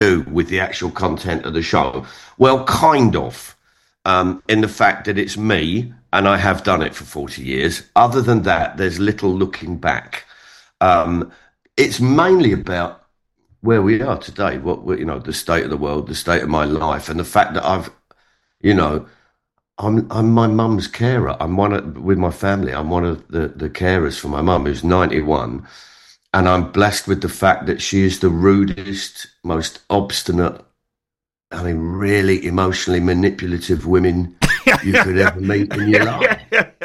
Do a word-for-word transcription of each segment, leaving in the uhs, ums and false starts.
do with the actual content of the show? Well, kind of, um, in the fact that it's me and I have done it for forty years. Other than that, there's little looking back. Um, it's mainly about where we are today, what you know, the state of the world, the state of my life, and the fact that I've, you know, I'm I'm my mum's carer. I'm one of, with my family. I'm one of the the carers for my mum, who's ninety-one, and I'm blessed with the fact that she is the rudest, most obstinate, I mean, really emotionally manipulative women you could ever meet in your life.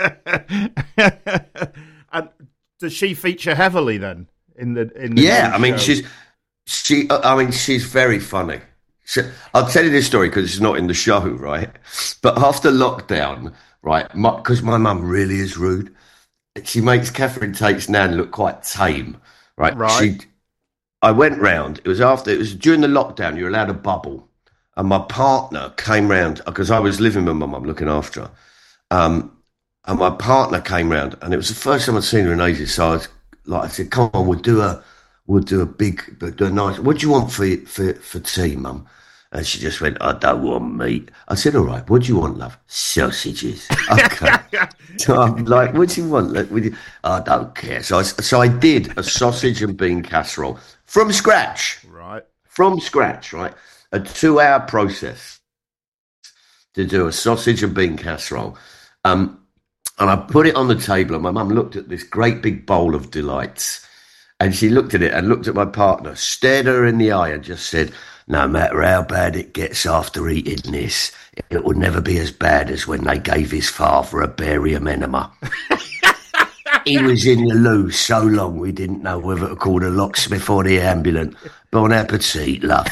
And does she feature heavily then in the in the Yeah, I mean, show? she's she. I mean, she's very funny. So, I'll tell you this story because it's not in the show, right? But after lockdown, right, because my, my mum really is rude. She makes Catherine Tate's nan look quite tame, right? Right. She, I went round. It was after. It was during the lockdown. You're allowed a bubble, and my partner came round because I was living with my mum, looking after her. Um, and my partner came round, and it was the first time I'd seen her in ages. So I was like, I said, "Come on, we'll do a, we'll do a big, do a nice. What do you want for for for tea, mum?" And she just went, "I don't want meat." I said, "All right, what do you want, love?" "Sausages." Okay. So I'm like, "What do you want?" Like, would you? "I don't care." So I, so I did a sausage and bean casserole from scratch. Right. From scratch, right? A two-hour process to do a sausage and bean casserole. Um, and I put it on the table, and my mum looked at this great big bowl of delights. And she looked at it and looked at my partner, stared her in the eye and just said, "No matter how bad it gets after eating this, it will never be as bad as when they gave his father a barium enema." He was in the loo so long we didn't know whether to call the locksmith or the ambulance. Bon appetit, love.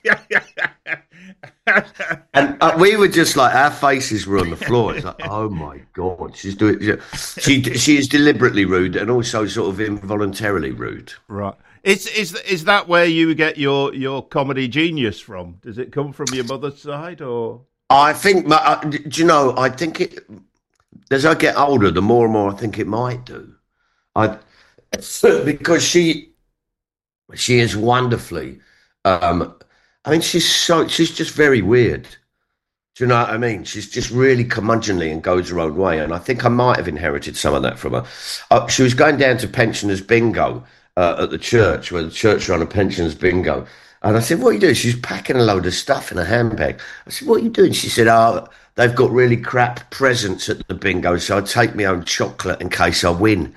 And uh, we were just like, our faces were on the floor. It's like, oh my God, she's doing. She she is deliberately rude and also sort of involuntarily rude. Right. Is is is that where you get your, your comedy genius from? Does it come from your mother's side, or? I think, my, uh, do you know? I think it. As I get older, the more and more I think it might do. I because she she is wonderfully. Um, I mean, she's so she's just very weird. Do you know what I mean? She's just really curmudgeonly and goes her own way. And I think I might have inherited some of that from her. Uh, she was going down to pensioners bingo uh, at the church, where the church run a pensioners bingo. And I said, "What are you doing?" She's packing a load of stuff in a handbag. I said, "What are you doing?" She said, "Oh, they've got really crap presents at the bingo, so I take my own chocolate in case I win."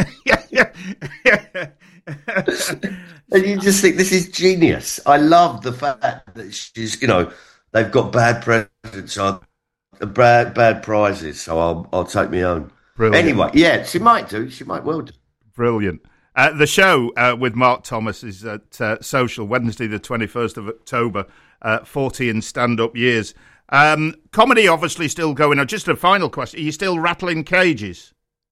And you just think, this is genius. I love the fact that she's, you know, they've got bad presents, so bad bad prizes, so I'll I'll take my own. Brilliant. Anyway, yeah, she might do. She might well do. Brilliant. Uh, the show uh, with Mark Thomas is at uh, Social, Wednesday the twenty-first of October, uh, forty in stand-up years. Um, comedy obviously still going on. Just a final question. Are you still rattling cages?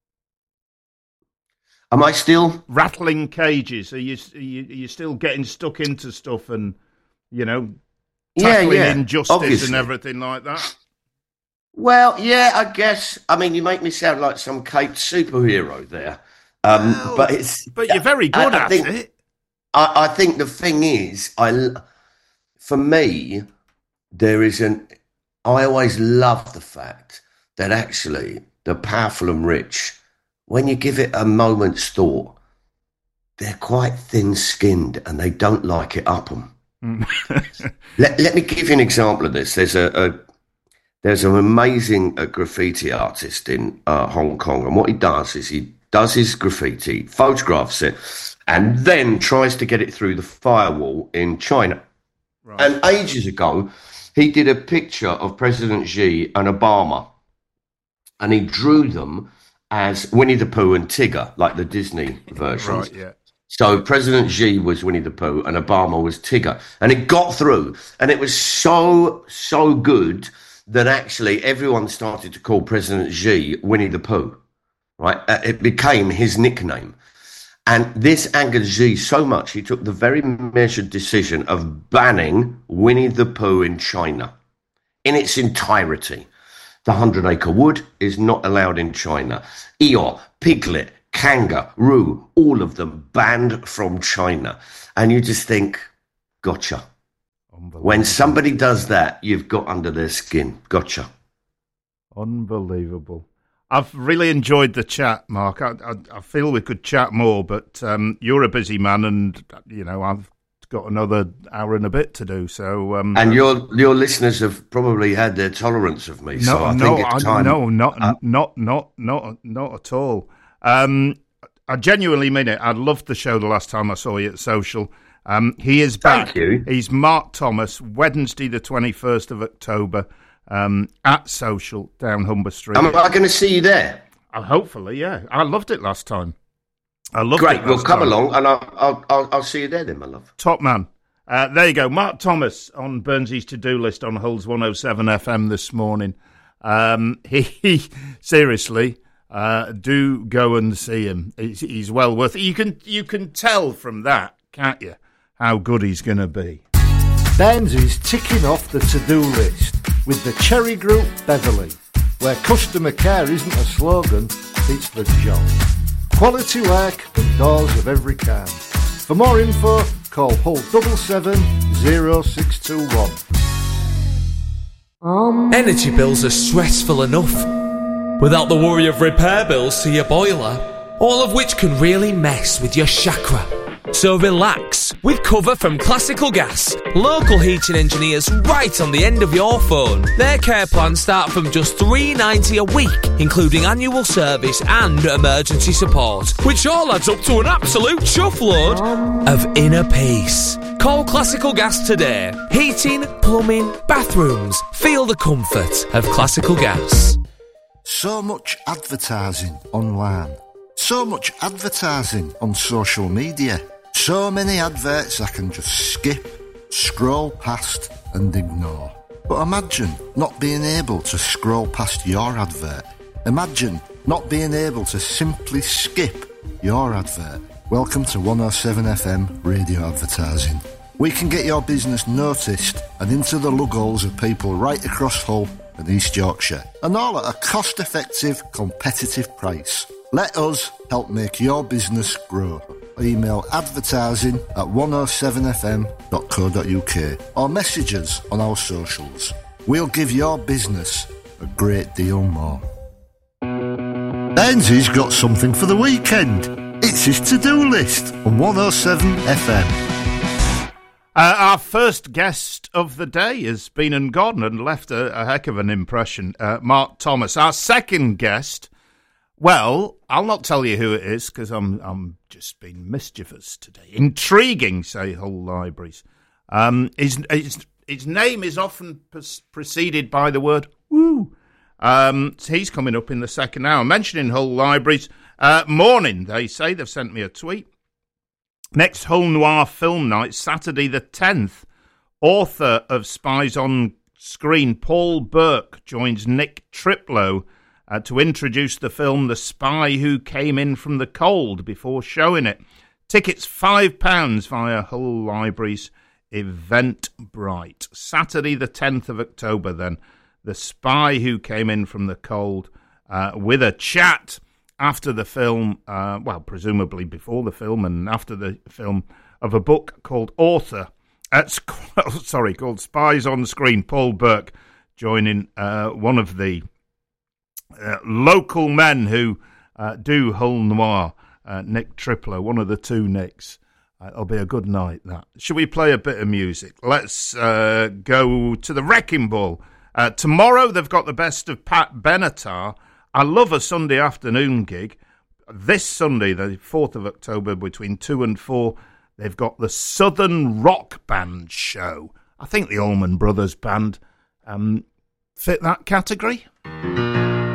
Am I still? Rattling cages. Are you, are you, are you still getting stuck into stuff and, you know, tackling yeah, yeah, injustice obviously. and everything like that? Well, yeah, I guess. I mean, you make me sound like some caped superhero there. Um, Well, but it's But you're very good I, I at think, it. I, I think the thing is, I, for me, there is an. I always love the fact that actually the powerful and rich, when you give it a moment's thought, they're quite thin-skinned and they don't like it up them. let, let me give you an example of this. There's a, a there's an amazing uh, graffiti artist in uh, Hong Kong, and what he does is he does his graffiti, photographs it, and then tries to get it through the firewall in China. Right. And ages ago, he did a picture of President Xi and Obama, and he drew them as Winnie the Pooh and Tigger, like the Disney versions. Right, yeah. So President Xi was Winnie the Pooh and Obama was Tigger. And it got through. And it was so, so good that actually everyone started to call President Xi Winnie the Pooh, right? Uh, it became his nickname. And this angered Xi so much, he took the very measured decision of banning Winnie the Pooh in China in its entirety. The Hundred Acre Wood is not allowed in China. Eeyore, Piglet, Kangaroo, all of them banned from China. And you just think, gotcha. When somebody does that, you've got under their skin. Gotcha. Unbelievable. I've really enjoyed the chat, Mark. I, I, I feel we could chat more, but um, you're a busy man, and you know I've got another hour and a bit to do. So, um, and your your listeners have probably had their tolerance of me. No, so I no, think it's time. I, no, not, uh, not, not, not, not at all. Um, I genuinely mean it. I loved the show the last time I saw you at Social. Um, he is back. Thank you. He's Mark Thomas, Wednesday, the twenty-first of October, um, at Social down Humber Street. Am I going to see you there? Uh, hopefully, yeah. I loved it last time. I loved Great. it. Well, come time. along, and I'll, I'll I'll I'll see you there, then, my love. Top man. Uh, there you go. Mark Thomas on Burnsy's to-do list on Hull's one oh seven F M this morning. Um, he, he seriously. Uh, do go and see him. He's, he's well worth it. You can you can tell from that, can't you, how good he's going to be. Burnsy's ticking off the to-do list with the Cherry Group Beverley, where customer care isn't a slogan, it's the job. Quality work and doors of every kind. For more info, call Hull seven seven zero six two one. Um. Energy bills are stressful enough, without the worry of repair bills to your boiler, all of which can really mess with your chakra. So relax with cover from Classical Gas, local heating engineers right on the end of your phone. Their care plans start from just three dollars ninety a week, including annual service and emergency support, which all adds up to an absolute chuff load of inner peace. Call Classical Gas today. Heating, plumbing, bathrooms. Feel the comfort of Classical Gas. So much advertising online. So much advertising on social media. So many adverts I can just skip, scroll past and ignore. But imagine not being able to scroll past your advert. Imagine not being able to simply skip your advert. Welcome to one oh seven F M radio advertising. We can get your business noticed and into the lug holes of people right across Hull and East Yorkshire, and all at a cost-effective, competitive price. Let us help make your business grow. Email advertising at one oh seven f m dot co dot u k or message us on our socials. We'll give your business a great deal more. Burnsy's got something for the weekend. It's his to-do list on one oh seven F M. Uh, our first guest of the day has been and gone and left a, a heck of an impression. Uh, Mark Thomas. Our second guest, well, I'll not tell you who it is because I'm I'm just being mischievous today. Intriguing, say Hull Libraries. Um, his, his, his name is often preceded by the word woo. Um, so he's coming up in the second hour. Mentioning Hull Libraries. Uh, morning, they say. They've sent me a tweet. Next Hull Noir Film Night, Saturday the tenth. Author of Spies on Screen, Paul Burke, joins Nick Triplow uh, to introduce the film The Spy Who Came In From the Cold before showing it. Tickets five pounds via Hull Libraries Eventbrite. Saturday the tenth of October then. The Spy Who Came In From the Cold uh, with a chat after the film, uh, well, presumably before the film and after the film, of a book called Author. Uh, sorry, called Spies on Screen. Paul Burke joining uh, one of the uh, local men who uh, do Hull Noir, uh, Nick Triplow, one of the two Nicks. Uh, it'll be a good night, that. Should we play a bit of music? Let's uh, go to the Wrecking Ball. Uh, tomorrow they've got the best of Pat Benatar. I love a Sunday afternoon gig. This Sunday, the fourth of October, between two and four, they've got the Southern Rock Band show. I think the Allman Brothers Band um, fit that category.